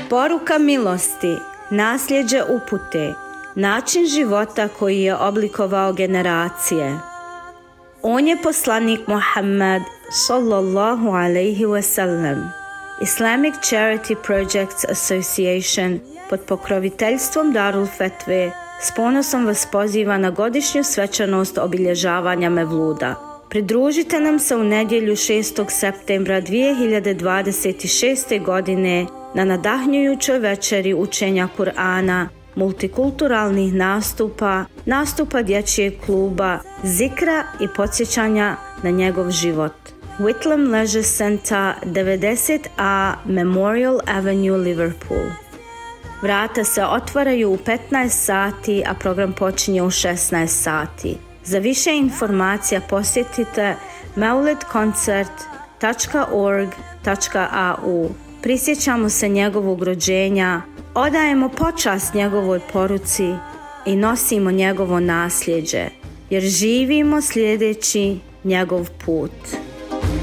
Poruka milosti, nasljeđe upute, način života koji je oblikovao generacije. On je poslanik Muhammed sallallahu alaihi wasallam. Islamic Charity Projects Association pod pokroviteljstvom Darul Fetve s ponosom vas poziva na godišnju svečanost obilježavanja Mevluda. Pridružite nam se u nedjelju 6. septembra 2026. godine na nadahnjujućoj večeri učenja Kur'ana, multikulturalnih nastupa dječjeg kluba, zikra i podsjećanja na njegov život. Whitlam Leisure Center, 90A Memorial Avenue, Liverpool. Vrata se otvaraju u 15 sati, a program počinje u 16 sati. Za više informacija posjetite maulidconcert.org.au. Prisjećamo se njegovog rođenja, odajemo počast njegovoj poruci i nosimo njegovo nasljeđe, jer živimo slijedeći njegov put.